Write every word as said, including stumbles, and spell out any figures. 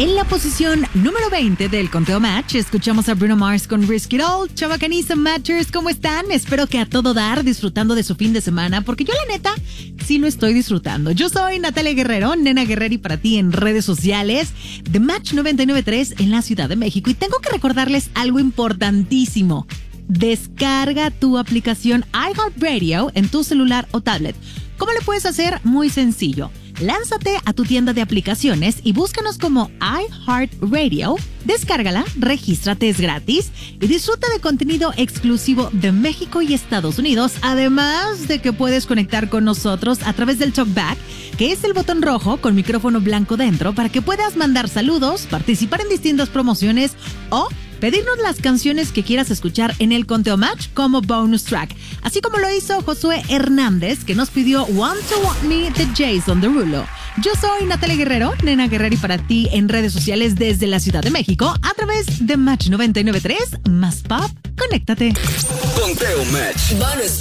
En la posición número veinte del conteo Match, escuchamos a Bruno Mars con Risk It All. Chava Caniza Matchers, ¿cómo están? Espero que a todo dar, disfrutando de su fin de semana, porque yo la neta sí lo estoy disfrutando. Yo soy Natalia Guerrero, Nena Guerreri para ti en redes sociales de Match noventa y nueve punto tres en la Ciudad de México. Y tengo que recordarles algo importantísimo. Descarga tu aplicación iHeartRadio en tu celular o tablet. ¿Cómo lo puedes hacer? Muy sencillo. Lánzate a tu tienda de aplicaciones y búscanos como iHeartRadio. Descárgala, regístrate, es gratis y disfruta de contenido exclusivo de México y Estados Unidos. Además de que puedes conectar con nosotros a través del TalkBack, que es el botón rojo con micrófono blanco dentro para que puedas mandar saludos, participar en distintas promociones o pedirnos las canciones que quieras escuchar en el conteo Match como bonus track. Así como lo hizo Josué Hernández, que nos pidió Want to Want Me de Jason Derulo. Yo soy Natalia Guerrero, Nena Guerreri para ti en redes sociales desde la Ciudad de México a través de Match noventa y nueve punto tres, más pop, conéctate. Conteo Match. Bonus